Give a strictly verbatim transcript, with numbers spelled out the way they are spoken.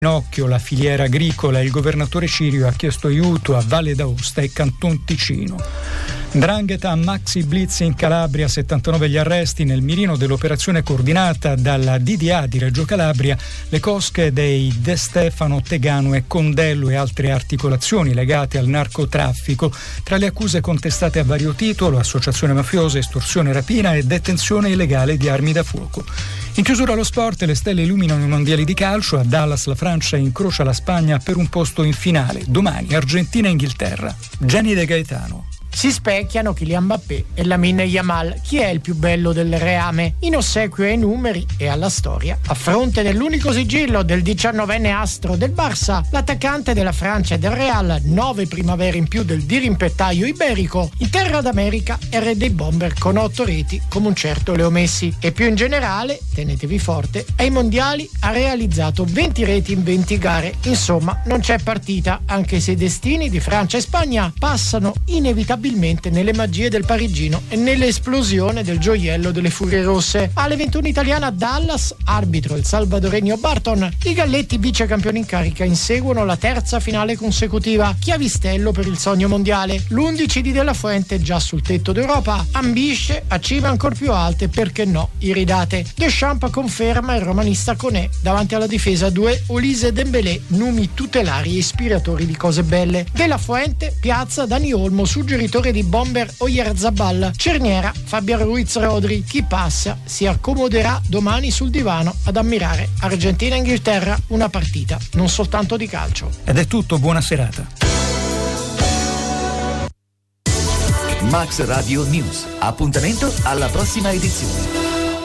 Ginocchio la filiera agricola, il governatore Cirio ha chiesto aiuto a Valle d'Aosta e Canton Ticino. 'Ndrangheta, maxi blitz in Calabria, settantanove gli arresti nel mirino dell'operazione coordinata dalla D D A di Reggio Calabria, le cosche dei De Stefano, Tegano e Condello e altre articolazioni legate al narcotraffico, tra le accuse contestate a vario titolo: associazione mafiosa, estorsione, rapina e detenzione illegale di armi da fuoco. In chiusura allo sport, le stelle illuminano i mondiali di calcio. A Dallas la Francia incrocia la Spagna per un posto in finale. Domani Argentina e Inghilterra. Gianni De Gaetano. Si specchiano Kylian Mbappé e Lamine Yamal. Chi è il più bello del reame? In ossequio ai numeri e alla storia, a fronte dell'unico sigillo del diciannovenne astro del Barça, l'attaccante della Francia e del Real, nove primavere in più del dirimpettaio iberico, in terra d'America è re dei bomber con otto reti come un certo Leo Messi. E più in generale, tenetevi forte, ai mondiali ha realizzato venti reti in venti gare. Insomma, non c'è partita, anche se i destini di Francia e Spagna passano inevitabilmente nelle magie del parigino e nell'esplosione del gioiello delle furie rosse. Alle ventuno italiane a Dallas, arbitro il salvadoregno Barton, i galletti vicecampioni in carica inseguono la terza finale consecutiva, chiavistello per il sogno mondiale. L'undici di Della Fuente, già sul tetto d'Europa, ambisce a cime ancor più alte, perché no, iridate. Deschamps conferma il romanista Koné davanti alla difesa due Olise e Dembélé, numi tutelari e ispiratori di cose belle. Della Fuente piazza Dani Olmo, suggeritore di bomber Oyarzabal, cerniera Fabian Ruiz Rodri. Chi passa si accomoderà domani sul divano ad ammirare Argentina e Inghilterra, una partita non soltanto di calcio. Ed è tutto, buona serata. Max Radio News, appuntamento alla prossima edizione.